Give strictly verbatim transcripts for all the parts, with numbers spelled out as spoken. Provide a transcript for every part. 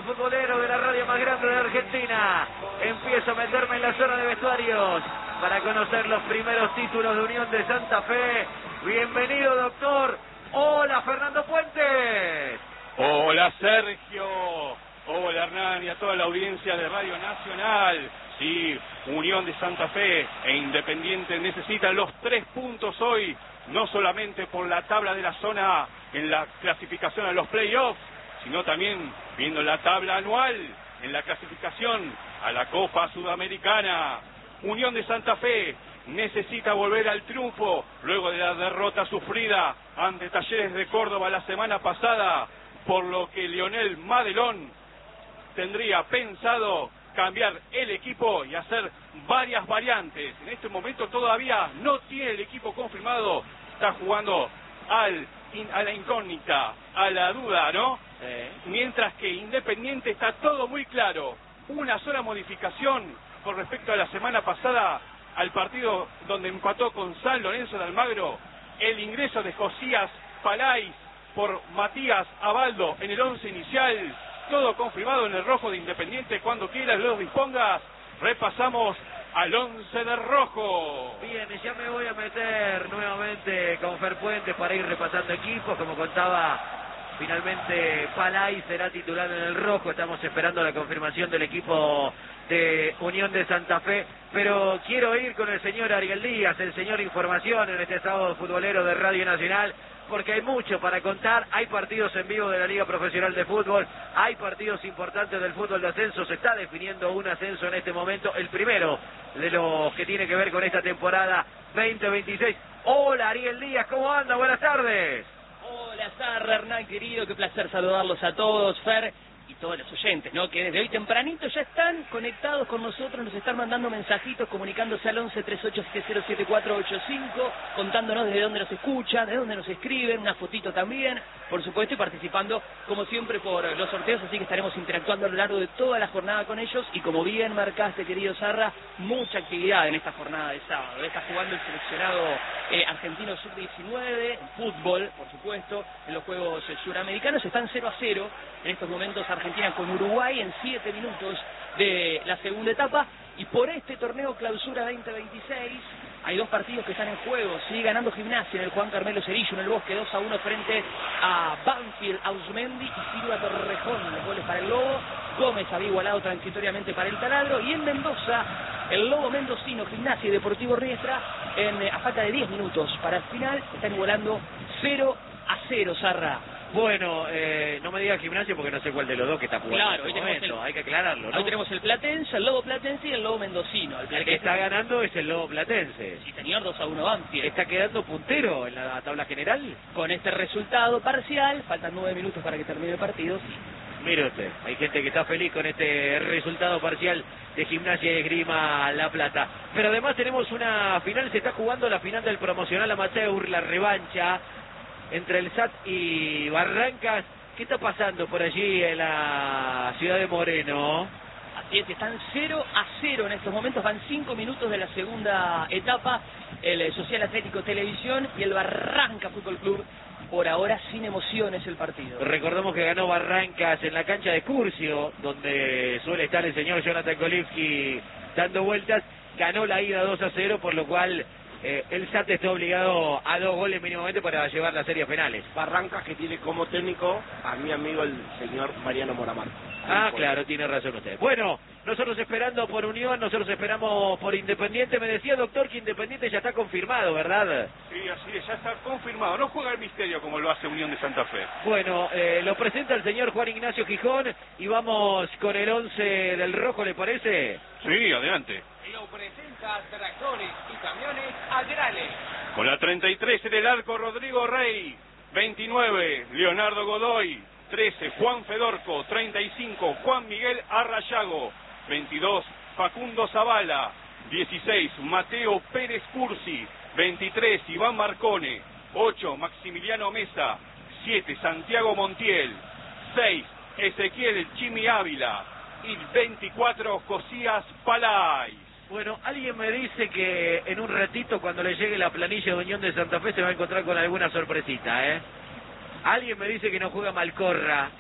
asado futbolero de la radio más grande de Argentina. Empiezo a meterme en la zona de vestuarios para conocer los primeros títulos de Unión de Santa Fe. Bienvenido, doctor. Hola, Fernando Puentes. Hola, Sergio. Hola, Hernán, y a toda la audiencia de Radio Nacional. Sí, Unión de Santa Fe e Independiente necesitan los tres puntos hoy, no solamente por la tabla de la zona en la clasificación a los playoffs, sino también viendo la tabla anual en la clasificación a la Copa Sudamericana. Unión de Santa Fe necesita volver al triunfo luego de la derrota sufrida ante Talleres de Córdoba la semana pasada, por lo que Lionel Madelón tendría pensado cambiar el equipo y hacer varias variantes. En este momento todavía no tiene el equipo confirmado, está jugando al a la incógnita, a la duda, ¿no? Sí. Mientras que Independiente está todo muy claro. Una sola modificación con respecto a la semana pasada, al partido donde empató con San Lorenzo de Almagro, el ingreso de Josías Palais por Matías Abaldo en el once inicial. Todo confirmado en el rojo de Independiente. Cuando quieras los dispongas, repasamos al once de rojo. Bien, ya me voy a meter nuevamente con Fer Puentes para ir repasando equipos. Como contaba, finalmente Palay será titular en el rojo. Estamos esperando la confirmación del equipo de Unión de Santa Fe. Pero quiero ir con el señor Ariel Díaz, el señor Información, en este sábado futbolero de Radio Nacional, porque hay mucho para contar. Hay partidos en vivo de la Liga Profesional de Fútbol, hay partidos importantes del fútbol de ascenso. Se está definiendo un ascenso en este momento, el primero de los que tiene que ver con esta temporada veinte veintiséis. Hola, Ariel Díaz, ¿cómo anda? Buenas tardes. Hola, Sarra, Hernán, querido, qué placer saludarlos a todos, Fer, y todos los oyentes, ¿no? Que desde hoy tempranito ya están conectados con nosotros, nos están mandando mensajitos, comunicándose al once treinta y ocho setenta siete cuatro ocho cinco, contándonos desde dónde nos escuchan, de dónde nos escriben, una fotito también, por supuesto, y participando, como siempre, por los sorteos, así que estaremos interactuando a lo largo de toda la jornada con ellos, y como bien marcaste, querido Sarra, mucha actividad en esta jornada de sábado. Está jugando el seleccionado eh, argentino sub diecinueve, en fútbol, por supuesto, en los Juegos eh, Suramericanos. Están cero a cero en estos momentos Argentina con Uruguay en siete minutos de la segunda etapa, y por este torneo Clausura veinte veintiséis hay dos partidos que están en juego. Sigue ganando Gimnasia en el Juan Carmelo Cerillo, en el Bosque, dos a uno frente a Banfield, Ausmendi y Silva Torrejón. Los goles para el Lobo. Gómez había igualado transitoriamente para el Taladro, y en Mendoza el Lobo mendocino, Gimnasia y Deportivo Riestra, en, a falta de diez minutos para el final, están igualando cero a cero, Sarra. Bueno, eh, no me diga Gimnasia porque no sé cuál de los dos que está jugando. Claro, en este hoy tenemos momento. el, hay que aclararlo, ¿no? Hoy tenemos el Platense, el Lobo Platense y el Lobo Mendocino. El, el que está ganando es el Lobo Platense. Sí, señor, dos a uno Banfield. ¿Está quedando puntero en la tabla general? Con este resultado parcial, faltan nueve minutos para que termine el partido, sí. Mire usted, hay gente que está feliz con este resultado parcial de Gimnasia y Esgrima La Plata. Pero además tenemos una final, se está jugando la final del promocional amateur, la revancha entre el S A T y Barrancas. ¿Qué está pasando por allí en la ciudad de Moreno? Así es, están cero a cero en estos momentos, van cinco minutos de la segunda etapa, el Social Atlético Televisión y el Barranca Fútbol Club. Por ahora sin emociones el partido. Recordemos que ganó Barrancas en la cancha de Curcio, donde suele estar el señor Jonathan Kolivsky dando vueltas. Ganó la ida dos a cero, por lo cual eh, el S A T está obligado a dos goles mínimamente para llevar las series penales. Barrancas, que tiene como técnico a mi amigo el señor Mariano Moramar. Ah, claro, tiene razón usted. Bueno, nosotros esperando por Unión, nosotros esperamos por Independiente. Me decía, doctor, que Independiente ya está confirmado, ¿verdad? Sí, así es, ya está confirmado. No juega el misterio como lo hace Unión de Santa Fe. Bueno, eh, lo presenta el señor Juan Ignacio Gijón y vamos con el once del rojo, ¿le parece? Sí, adelante. Lo presenta Tractores y Camiones Adrales. Con la treinta y tres en el arco, Rodrigo Rey. veintinueve, Leonardo Godoy. trece, Juan Fedorco. treinta y cinco, Juan Miguel Arrayago. veintidós, Facundo Zavala. dieciséis, Mateo Pérez Cursi. veintitrés, Iván Marcone. ocho, Maximiliano Mesa. siete, Santiago Montiel. seis, Ezequiel Chimi Ávila. Y veinticuatro, Josías Palais. Bueno, alguien me dice que en un ratito, cuando le llegue la planilla de Unión de Santa Fe, se va a encontrar con alguna sorpresita, ¿eh? Alguien me dice que no juega Malcorra,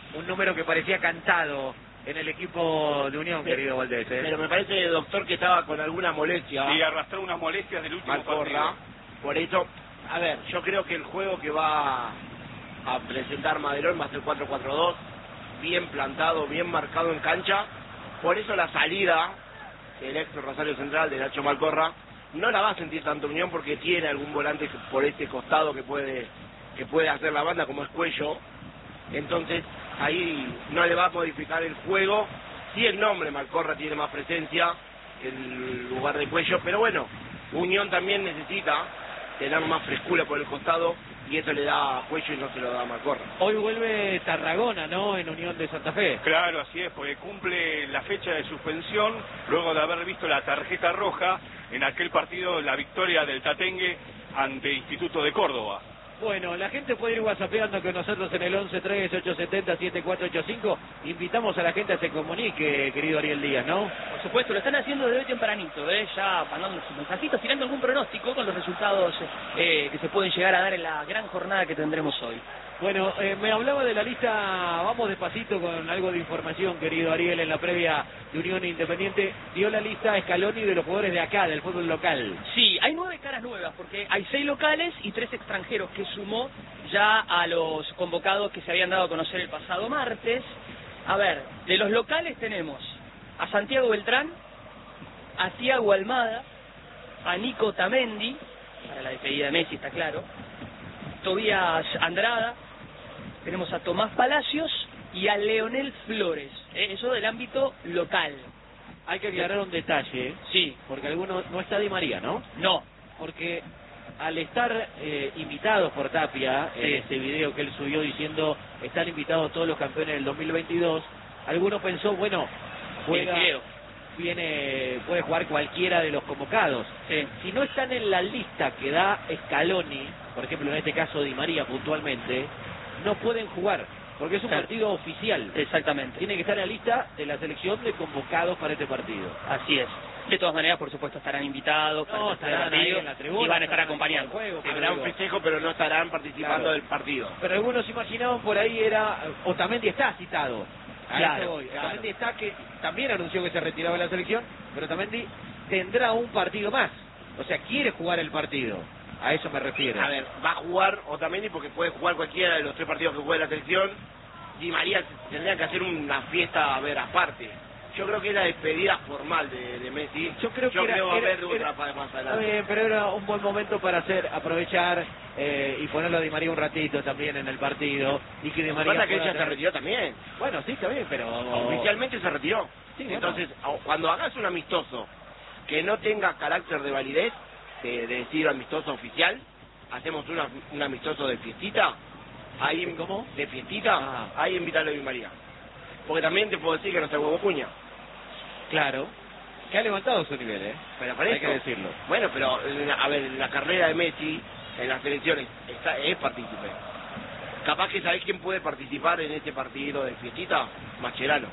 un número que parecía cantado en el equipo de Unión, pero, querido Valdés. ¿eh? Pero me parece, doctor, que estaba con alguna molestia. Y arrastró unas molestias del último Malcorra. partido. Por eso, a ver, yo creo que el juego que va a presentar Maderón va a ser cuatro cuatro dos, bien plantado, bien marcado en cancha. Por eso la salida del ex Rosario Central de Nacho Malcorra no la va a sentir tanto Unión, porque tiene algún volante por este costado que puede que puede hacer la banda, como es Cuello. Entonces ahí no le va a modificar el juego. Sí, el nombre Malcorra tiene más presencia que el lugar de Cuello, pero bueno, Unión también necesita tener más frescura por el costado, y eso le da a Cuello y no se lo da a Malcorra. Hoy vuelve Tarragona, ¿no? En Unión de Santa Fe. Claro, así es, porque cumple la fecha de suspensión luego de haber visto la tarjeta roja en aquel partido, la victoria del Tatengue ante Instituto de Córdoba. Bueno, la gente puede ir whatsappeando con nosotros en el once tres ocho siete cero siete cuatro ocho cinco. Invitamos a la gente a que se comunique, querido Ariel Díaz, ¿no? Por supuesto, lo están haciendo desde hoy tempranito, ¿eh? Ya mandando sus mensajitos, tirando algún pronóstico con los resultados eh, que se pueden llegar a dar en la gran jornada que tendremos hoy. Bueno, eh, me hablaba de la lista, vamos despacito con algo de información, querido Ariel, en la previa de Unión Independiente. Dio la lista Scaloni de los jugadores de acá, del fútbol local. Sí, hay nueve caras nuevas, porque hay seis locales y tres extranjeros, que sumó ya a los convocados que se habían dado a conocer el pasado martes. A ver, de los locales tenemos a Santiago Beltrán, a Thiago Almada, a Nico Tamendi, para la despedida de Messi, está claro, Tobías Andrada, tenemos a Tomás Palacios y a Leonel Flores, ¿eh? Eso del ámbito local. Hay que aclarar un detalle, Sí, porque alguno no está Di María, ¿no? no, Porque al estar eh, invitados por Tapia, Sí. en ese video que él subió diciendo están invitados todos los campeones del dos mil veintidós, alguno pensó, bueno, juega, el video. viene, puede jugar cualquiera de los convocados. Sí. Si no están en la lista que da Scaloni, por ejemplo en este caso Di María puntualmente, no pueden jugar, porque es un Claro. partido oficial. Exactamente. Tiene que estar en la lista de la selección de convocados para este partido. Así es. De todas maneras, por supuesto, estarán invitados para No, este estarán ahí partido en la tribuna, y van a estar estarán acompañando. en el juego, Sí, Habrá un digo. festejo, pero no estarán participando Claro. del partido. Pero algunos imaginaban por ahí era, Otamendi está citado. A Claro, eso voy. claro. Otamendi está, que también anunció que se retiraba de la selección, pero Otamendi tendrá un partido más. O sea, quiere jugar el partido. A eso me refiero. A ver, va a jugar Otamendi porque puede jugar cualquiera de los tres partidos que juegue la selección. Di María tendría que hacer una fiesta, a ver, aparte. Yo creo que es la despedida formal de, de Messi. Yo creo que era- va a era- haber era- otra para más Está adelante. bien, pero era un buen momento para hacer, aprovechar eh, y ponerlo a Di María un ratito también en el partido. Y que Di Lo que María pasa es que pueda ella se tener- retiró también. Bueno, sí, está bien, pero... Oficialmente se retiró. Sí, bueno. Entonces, o- cuando hagas un amistoso que no tenga carácter de validez, de, de decir amistoso oficial, hacemos una, un amistoso de fiestita, ahí, ¿Cómo? de fiestita, Ah. ahí invítalo a Di María. Porque también te puedo decir que no está huevo cuña. Claro. Que ha levantado su nivel, ¿eh? Pero para Hay eso- que decirlo. Bueno, pero en la- a ver, en la carrera de Messi, en las selecciones, está, es partícipe. Capaz que sabés quién puede participar en este partido de fiestita, Mascherano.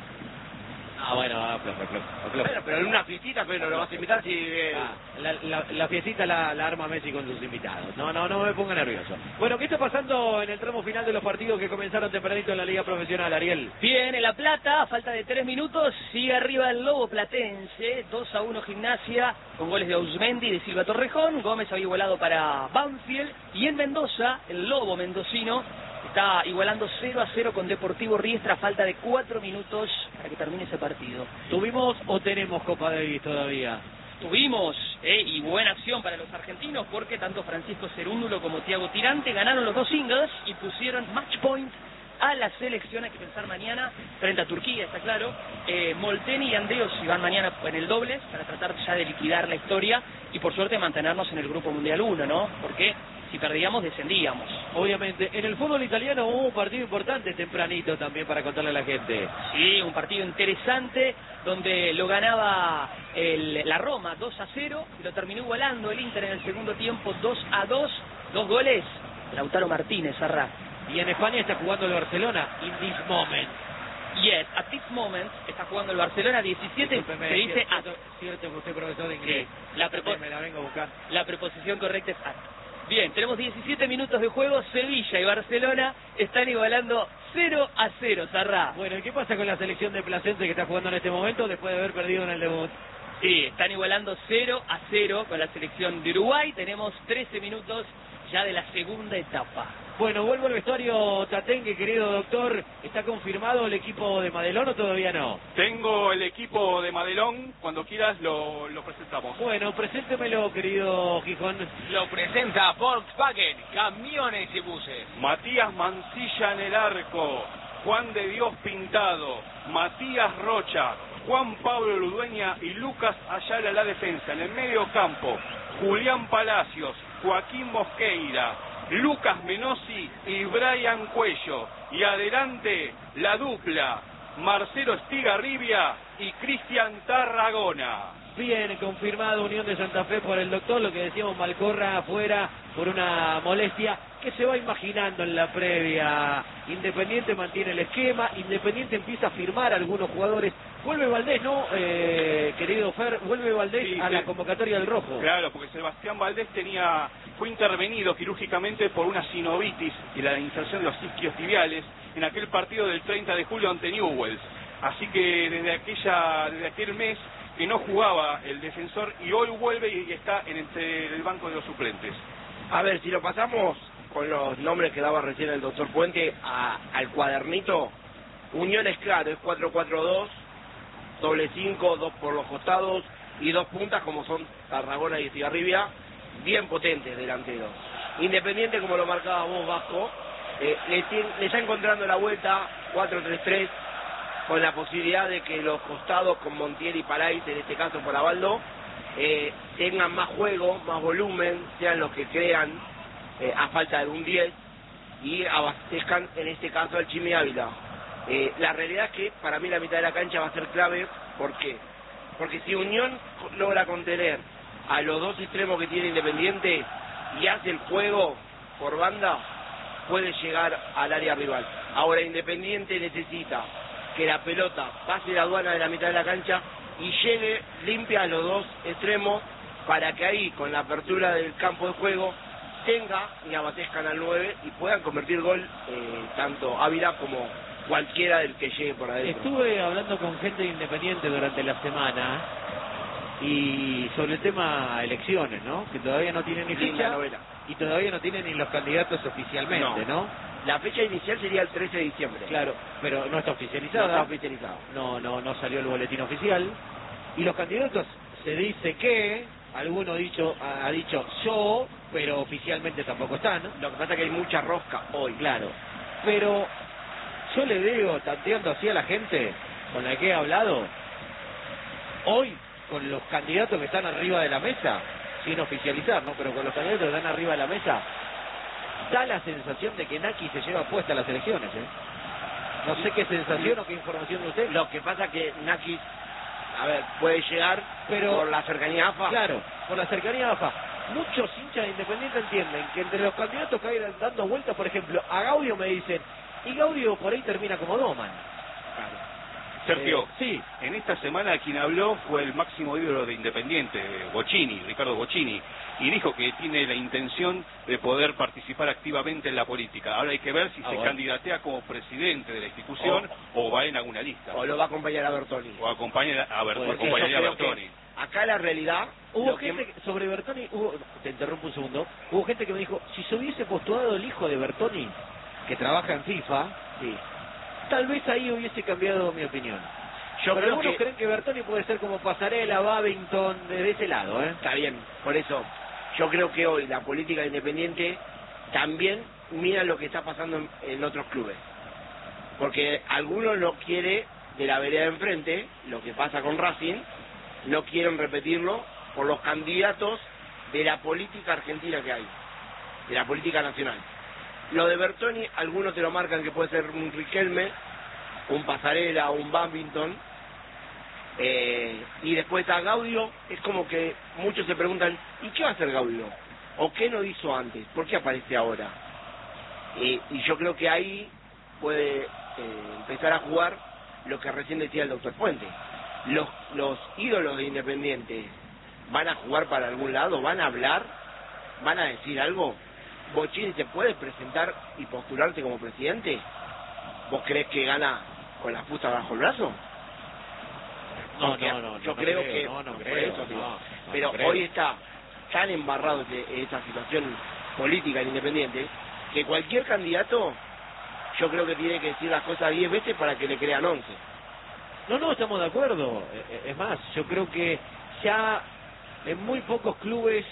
Ah, bueno, ah, flop, flop, flop, flop. Bueno, pero en una fiestita, pero lo vas a invitar si... eh, Ah, la, la, la fiestita la, la arma Messi con sus invitados. No, no, no me ponga nervioso. Bueno, ¿qué está pasando en el tramo final de los partidos que comenzaron tempranito en la Liga Profesional, Ariel? Bien, en La Plata, a falta de tres minutos, sigue arriba el Lobo Platense, dos a uno Gimnasia, con goles de Ausmendi y de Silva Torrejón. Gómez había igualado para Banfield, y en Mendoza, el Lobo mendocino está igualando cero a cero con Deportivo Riestra a falta de cuatro minutos para que termine ese partido. ¿Tuvimos o tenemos Copa Davis todavía? Tuvimos, eh, y buena acción para los argentinos, porque tanto Francisco Cerúndulo como Thiago Tirante ganaron los dos singles y pusieron match point a la selección. Hay que pensar mañana frente a Turquía, está claro. eh, Molteni y Andeos si van mañana en el dobles para tratar ya de liquidar la historia y por suerte mantenernos en el Grupo Mundial uno, ¿no? Porque si perdíamos descendíamos. Obviamente, en el fútbol italiano hubo un partido importante tempranito también para contarle a la gente. Sí, un partido interesante donde lo ganaba el- la Roma dos a cero y lo terminó igualando el Inter en el segundo tiempo dos a dos. Dos goles, Lautaro Martínez, Arra. Y en España está jugando el Barcelona, in this moment. Yes, at this moment está jugando el Barcelona diecisiete, Discúlpeme, se dice cierto, at. cierto que usted es profesor de inglés. Sí, la prepo- me la vengo a buscar. La preposición correcta es at. Bien, tenemos diecisiete minutos de juego, Sevilla y Barcelona están igualando cero a cero, Sarrá. Bueno, ¿y qué pasa con la selección de Placense que está jugando en este momento después de haber perdido en el debut? Sí, están igualando cero a cero con la selección de Uruguay. Tenemos trece minutos ya de la segunda etapa. Bueno, vuelvo al vestuario Tatengue, querido doctor. ¿Está confirmado el equipo de Madelón o todavía no? Tengo el equipo de Madelón, cuando quieras lo, lo presentamos. Bueno, preséntemelo, querido Gijón. Lo presenta Volkswagen, camiones y buses. Matías Mancilla en el arco, Juan de Dios Pintado, Matías Rocha, Juan Pablo Ludueña y Lucas Ayala en la defensa. En el medio campo, Julián Palacios, Joaquín Mosqueira, Lucas Menossi y Brian Cuello. Y adelante la dupla, Marcelo Estigarribia y Cristian Tarragona. Bien, confirmado Unión de Santa Fe por el doctor, lo que decíamos, Malcorra afuera por una molestia. ¿Qué se va imaginando en la previa? Independiente mantiene el esquema, Independiente empieza a firmar a algunos jugadores. Vuelve Valdés, ¿no, eh, querido Fer? Vuelve Valdés Sí, a sí. la convocatoria del Rojo. Claro, porque Sebastián Valdés tenía, fue intervenido quirúrgicamente por una sinovitis y la inserción de los isquios tibiales en aquel partido del treinta de julio ante Newell's. Así que desde aquella, desde aquel mes que no jugaba el defensor y hoy vuelve y está en el, el banco de los suplentes. A ver, si lo pasamos con los nombres que daba recién el doctor Puente a, al cuadernito, Unión es claro, es cuatro cuatro dos, doble cinco, dos por los costados y dos puntas como son Tarragona y Estigarribia, bien potentes delanteros. Independiente, como lo marcaba vos, Vasco, eh, le, tien, le está encontrando la vuelta cuatro tres tres, con la posibilidad de que los costados con Montiel y Palais, en este caso por Abaldo, eh, tengan más juego, más volumen, sean los que crean eh, a falta de un diez y abastezcan en este caso al Chimi Ávila. Eh, la realidad es que para mí la mitad de la cancha va a ser clave. ¿Por qué? Porque si Unión logra contener a los dos extremos que tiene Independiente y hace el juego por banda, puede llegar al área rival. Ahora Independiente necesita que la pelota pase la aduana de la mitad de la cancha y llegue limpia a los dos extremos para que ahí, con la apertura del campo de juego, tenga y abastezcan al nueve y puedan convertir gol eh, tanto Ávila como cualquiera del que llegue por adentro. Estuve hablando con gente de Independiente durante la semana y sobre el tema elecciones, ¿no? Que todavía no tienen ni Linda fecha novela. y todavía no tienen ni los candidatos oficialmente, ¿no? No. La fecha inicial sería el trece de diciembre. Claro, pero no está No oficializada. está oficializado. No, no, no salió el boletín oficial. Y los candidatos, se dice que, alguno dicho, ha dicho yo, pero oficialmente tampoco están. Lo que pasa es que hay mucha rosca hoy. Claro. Pero yo le digo, tanteando así a la gente con la que he hablado, hoy, con los candidatos que están arriba de la mesa, sin oficializar, ¿no? Pero con los candidatos que están arriba de la mesa, da la sensación de que Naki se lleva puesta las elecciones, ¿eh? No sé qué sensación o qué información de usted. Lo que pasa es que Naki, a ver, puede llegar Pero- por la cercanía a AFA. Claro, por la cercanía de AFA. Muchos hinchas de Independiente entienden que entre los candidatos que hay dando vueltas, por ejemplo, a Gaudio me dicen, y Gaudio por ahí termina como Doman. Sergio, Eh, sí. en esta semana quien habló fue el máximo ídolo de Independiente, Bocchini, Ricardo Bocchini, y dijo que tiene la intención de poder participar activamente en la política. Ahora hay que ver si Ah, se bueno. candidatea como presidente de la institución o va en alguna lista. O lo va a acompañar a Bertoni. O acompaña a, Ber- Puede ser. acompañaría a Yo creo Bertoni. que acá la realidad... Hubo lo que- gente, que- sobre Bertoni, hubo, te interrumpo un segundo, hubo gente que me dijo, si se hubiese postulado el hijo de Bertoni, que trabaja en FIFA, Sí. tal vez ahí hubiese cambiado mi opinión. Yo Pero creo algunos que... creen que Bertoni puede ser como Pasarela, Babington, de ese lado, ¿eh? Está bien, por eso yo creo que hoy la política independiente también mira lo que está pasando en, en otros clubes. Porque algunos no quiere de la vereda de enfrente, lo que pasa con Racing, no quieren repetirlo por los candidatos de la política argentina que hay, de la política nacional. Lo de Bertoni, algunos te lo marcan que puede ser un Riquelme, un Pasarela, un Babington. Eh, y después a Gaudio, es como que muchos se preguntan, ¿y qué va a hacer Gaudio? ¿O qué no hizo antes? ¿Por qué aparece ahora? Eh, y yo creo que ahí puede eh, empezar a jugar lo que recién decía el doctor Puente. Los, los ídolos de Independiente van a jugar para algún lado, van a hablar, van a decir algo. ¿Bocchini se puede presentar y postularse como presidente? ¿Vos creés que gana con la fusta bajo el brazo? No, Porque no, no. Yo no creo, creo, que... No, no por creo. eso, digo. no, no, Pero no creo. hoy está tan embarrado de esa situación política en Independiente que cualquier candidato yo creo que tiene que decir las cosas diez veces para que le crean once. No, no, estamos de acuerdo. Es más, yo creo que ya en muy pocos clubes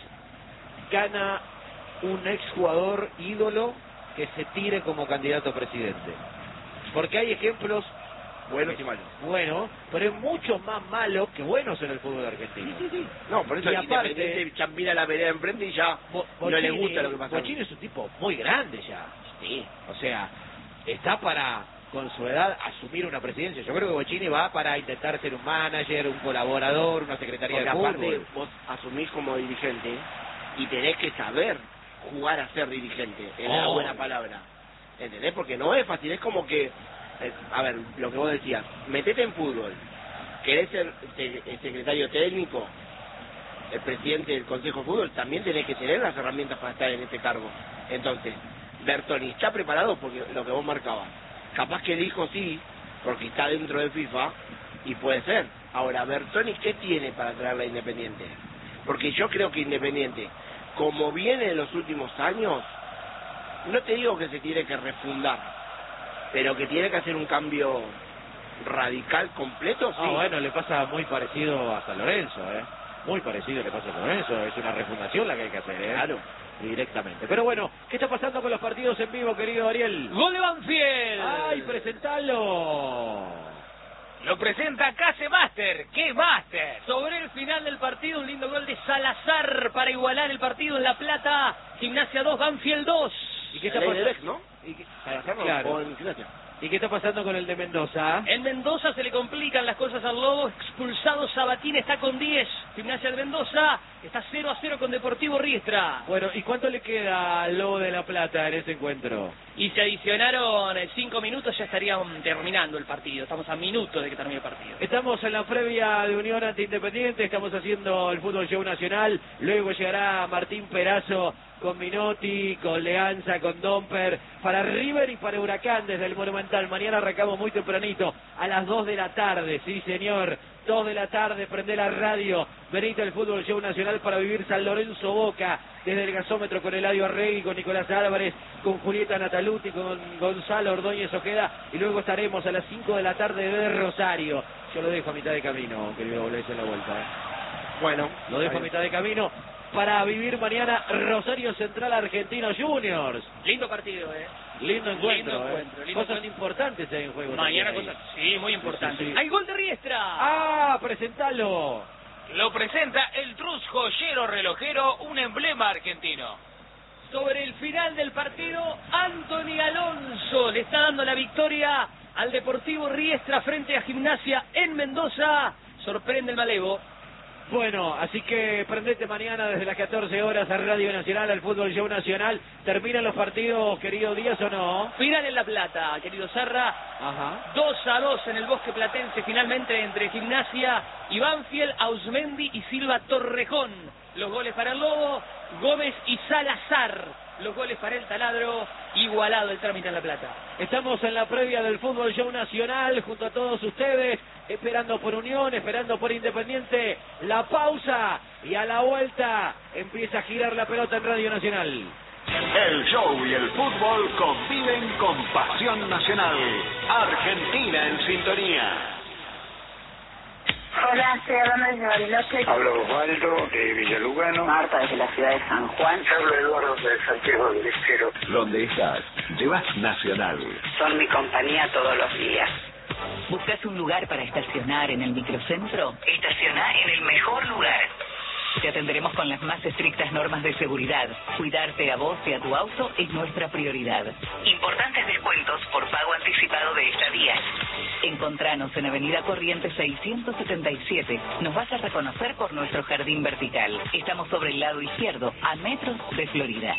gana un exjugador ídolo que se tire como candidato a presidente. Porque hay ejemplos Buenos y malos. buenos, pero hay muchos más malos que buenos en el fútbol argentino. Sí, sí, sí. No, por eso Y el aparte- Independiente ya mira la vereda enfrente y ya Bo- no le Bocini- gusta lo que pasa. Bocini es un tipo muy grande ya. Sí. O sea, está para, con su edad, asumir una presidencia. Yo creo que Bocini va para intentar ser un manager, un colaborador, una secretaría Porque de aparte fútbol. vos asumís como dirigente y tenés que saber jugar a ser dirigente, en la Oh. buena palabra. ¿Entendés? Porque no es fácil, es como que, eh, a ver, lo que vos decías, metete en fútbol, querés ser se- el secretario técnico, el presidente del Consejo de Fútbol, también tenés que tener las herramientas para estar en ese cargo. Entonces, Bertoni está preparado porque lo que vos marcabas. Capaz que dijo sí, porque está dentro de FIFA, y puede ser. Ahora, Bertoni, ¿qué tiene para traerle a Independiente? Porque yo creo que Independiente, como viene en los últimos años, no te digo que se tiene que refundar, pero que tiene que hacer un cambio radical, completo, sí. Ah, bueno, le pasa muy parecido a San Lorenzo, ¿eh? Muy parecido le pasa a San Lorenzo. Es una refundación la que hay que hacer, ¿eh? Claro. Directamente. Pero bueno, ¿qué está pasando con los partidos en vivo, querido Ariel? Gol de Banfield. ¡Ay, presentalo! Lo presenta Case Master. ¿Qué Master? Sobre el final del partido, un lindo gol de Salazar para igualar el partido en La Plata. Gimnasia dos, Banfield dos. ¿Y qué está Ley de pasando? Beck, ¿no? ¿Y qué... Salazar, ¿no? Claro. O en Gimnasia. ¿Y qué está pasando con el de Mendoza? En Mendoza se le complican las cosas al Lobo. Expulsado Sabatín, está con diez. Gimnasia de Mendoza está cero a cero con Deportivo Riestra. Bueno, ¿y cuánto le queda al Lobo de La Plata en ese encuentro? Y se adicionaron eh, cinco minutos, ya estarían terminando el partido. Estamos a minutos de que termine el partido. Estamos en la previa de Unión Ante Independiente, estamos haciendo el Fútbol Show Nacional, luego llegará Martín Perazo con Minotti, con Leanza, con Domper, para River y para Huracán desde el Monumental. Mañana arrancamos muy tempranito, a las dos de la tarde, sí señor, dos de la tarde, prende la radio, venite al Fútbol Show Nacional para vivir San Lorenzo Boca, desde el gasómetro con Eladio Arregui, con Nicolás Álvarez, con Julieta Nataluti, con Gonzalo Ordóñez Ojeda, y luego estaremos a las cinco de la tarde de Rosario. Yo lo dejo a mitad de camino, querido Bolés, en la vuelta. ¿eh? Bueno, Lo dejo a mitad de camino para vivir mañana Rosario Central Argentinos Juniors. Lindo partido, ¿eh? Lindo encuentro, Lindo ¿eh? encuentro, lindo Cosas encuentro. importantes hay en juego. Mañana también cosas, ahí. sí, muy importante. Sí, sí, sí. ¡Hay gol de Riestra! ¡Ah, presentalo! Lo presenta el Trus Joyero Relojero, un emblema argentino. Sobre el final del partido, Anthony Alonso le está dando la victoria al Deportivo Riestra frente a Gimnasia en Mendoza. Sorprende el malevo. Bueno, así que prendete mañana desde las catorce horas a Radio Nacional, al Fútbol Show Nacional. ¿Terminan los partidos, querido Díaz, o no? Final en La Plata, querido Sarra. Ajá. dos a dos en el Bosque Platense, finalmente entre Gimnasia y Banfield, Ausmendi y Silva Torrejón. Los goles para el Lobo, Gómez y Salazar. Los goles para el Taladro, igualado el trámite en La Plata. Estamos en la previa del Fútbol Show Nacional junto a todos ustedes, esperando por Unión, esperando por Independiente. La pausa y a la vuelta empieza a girar la pelota en Radio Nacional. El show y el fútbol conviven con pasión nacional. Argentina en sintonía. Hola, estoy hablando desde Bariloche. Hablo Osvaldo de Villalugano. Marta desde la ciudad de San Juan. Hablo Eduardo de Santiago del Estero. Donde estás, llevas Nacional. Son mi compañía todos los días. ¿Buscas un lugar para estacionar en el microcentro? Estaciona en el mejor lugar. Te atenderemos con las más estrictas normas de seguridad. Cuidarte a vos y a tu auto es nuestra prioridad. Importantes descuentos por pago anticipado de estadías. Encontranos en Avenida Corrientes seiscientos setenta y siete. Nos vas a reconocer por nuestro jardín vertical. Estamos sobre el lado izquierdo, a metros de Florida.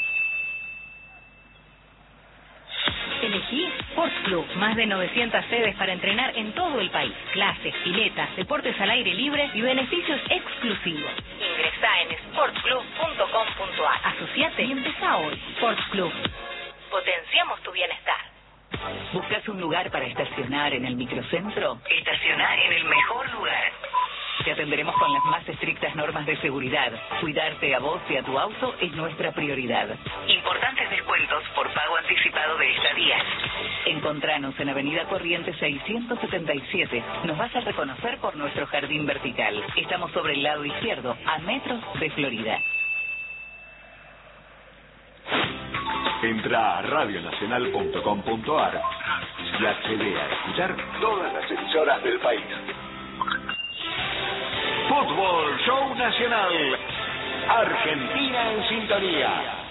Elegí Sports Club, más de novecientas sedes para entrenar en todo el país. Clases, piletas, deportes al aire libre y beneficios exclusivos. Ingresá en sports club punto com punto a r. Asociate y empezá hoy. Sports Club. Potenciamos tu bienestar. ¿Buscas un lugar para estacionar en el microcentro? Estaciona en el mejor lugar. Te atenderemos con las más estrictas normas de seguridad. Cuidarte a vos y a tu auto es nuestra prioridad. Importantes descuentos por pago anticipado de estadías. Encontranos en Avenida Corrientes seiscientos setenta y siete. Nos vas a reconocer por nuestro jardín vertical. Estamos sobre el lado izquierdo, a metros de Florida. Entra a radio nacional punto com punto a r y accede a escuchar todas las emisoras del país. Fútbol Show Nacional. Argentina en sintonía.